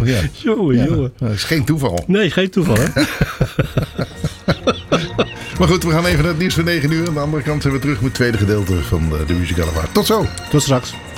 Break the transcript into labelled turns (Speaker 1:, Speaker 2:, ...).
Speaker 1: Ja.
Speaker 2: Jongen.
Speaker 1: Dat is geen toeval.
Speaker 2: Nee, geen toeval, hè?
Speaker 1: Maar goed, we gaan even naar het nieuws van 9 uur. Aan de andere kant zijn we terug met het tweede gedeelte van de muzikale vaart. Tot zo.
Speaker 2: Tot straks.